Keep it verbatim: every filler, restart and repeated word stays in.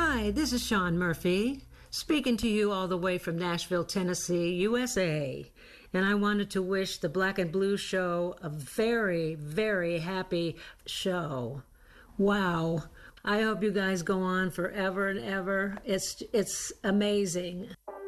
Hi, this is Sean Murphy, speaking to you all the way from Nashville, Tennessee, U S A. And I wanted to wish the Black and Blue Show a very, very happy show. Wow. I hope you guys go on forever and ever. It's it's amazing.